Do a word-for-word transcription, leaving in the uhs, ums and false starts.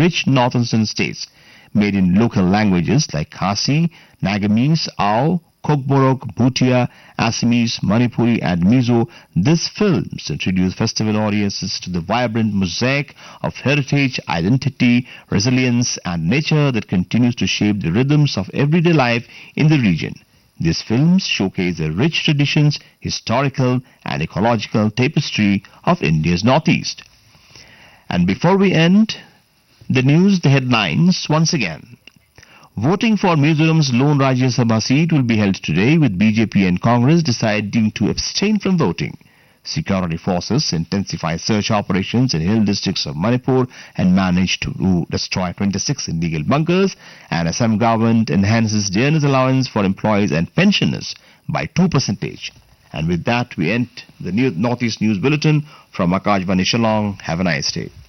rich northeastern states, made in local languages like Khasi, Nagamese, Ao, Kokborok, Bhutia, Assamese, Manipuri and Mizo. These films introduce festival audiences to the vibrant mosaic of heritage, identity, resilience and nature that continues to shape the rhythms of everyday life in the region. These films showcase the rich traditions, historical and ecological tapestry of India's northeast. And before we end the news, the headlines once again. Voting for Mizoram's lone Rajya Sabha seat will be held today, with B J P and Congress deciding to abstain from voting. Security forces intensify search operations in hill districts of Manipur and manage to destroy twenty-six illegal bunkers. And Assam government enhances dearness allowance for employees and pensioners by two percent. And with that, we end the Northeast News Bulletin from Akashvani Shillong. Have a nice day.